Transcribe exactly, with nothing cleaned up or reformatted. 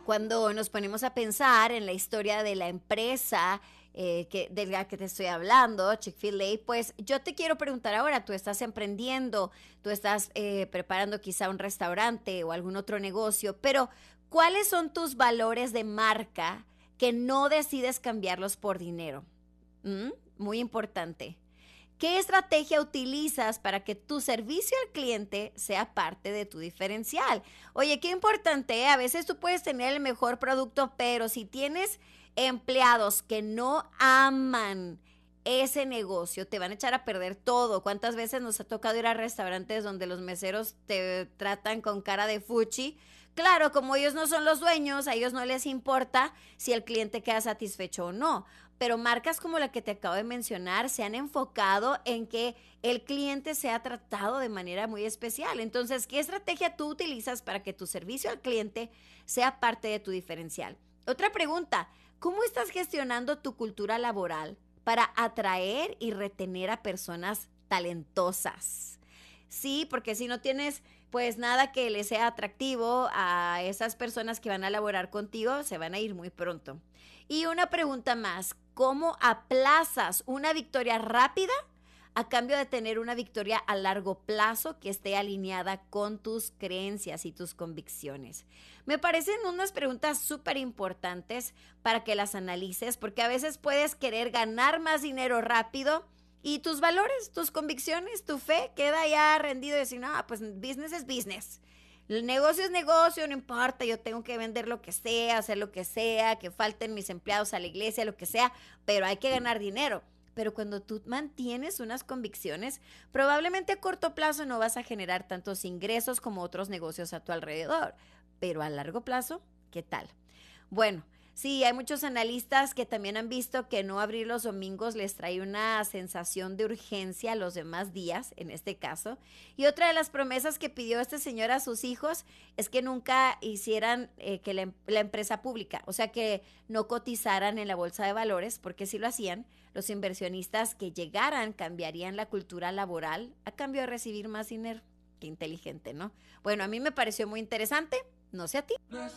Cuando nos ponemos a pensar en la historia de la empresa eh, que, de la que te estoy hablando, Chick-fil-A, pues yo te quiero preguntar ahora, tú estás emprendiendo, tú estás eh, preparando quizá un restaurante o algún otro negocio, pero ¿cuáles son tus valores de marca que no decides cambiarlos por dinero? ¿Mm? Muy importante. ¿Qué estrategia utilizas para que tu servicio al cliente sea parte de tu diferencial? Oye, qué importante, ¿eh? A veces tú puedes tener el mejor producto, pero si tienes empleados que no aman ese negocio, te van a echar a perder todo. ¿Cuántas veces nos ha tocado ir a restaurantes donde los meseros te tratan con cara de fuchi? Claro, como ellos no son los dueños, a ellos no les importa si el cliente queda satisfecho o no. Pero marcas como la que te acabo de mencionar se han enfocado en que el cliente sea tratado de manera muy especial. Entonces, ¿qué estrategia tú utilizas para que tu servicio al cliente sea parte de tu diferencial? Otra pregunta, ¿cómo estás gestionando tu cultura laboral para atraer y retener a personas talentosas? Sí, porque si no tienes pues nada que le sea atractivo a esas personas que van a laborar contigo, se van a ir muy pronto. Y una pregunta más, ¿cómo aplazas una victoria rápida a cambio de tener una victoria a largo plazo que esté alineada con tus creencias y tus convicciones? Me parecen unas preguntas súper importantes para que las analices, porque a veces puedes querer ganar más dinero rápido y tus valores, tus convicciones, tu fe queda ya rendido y decir, no, pues business es business. El negocio es negocio, no importa, yo tengo que vender lo que sea, hacer lo que sea, que falten mis empleados a la iglesia, lo que sea, pero hay que ganar dinero. Pero cuando tú mantienes unas convicciones, probablemente a corto plazo no vas a generar tantos ingresos como otros negocios a tu alrededor. Pero a largo plazo, ¿qué tal? Bueno, sí, hay muchos analistas que también han visto que no abrir los domingos les trae una sensación de urgencia a los demás días, en este caso. Y otra de las promesas que pidió este señor a sus hijos es que nunca hicieran eh, que la, la empresa pública, o sea, que no cotizaran en la bolsa de valores, porque si lo hacían, los inversionistas que llegaran cambiarían la cultura laboral a cambio de recibir más dinero. Qué inteligente, ¿no? Bueno, a mí me pareció muy interesante, no sé a ti.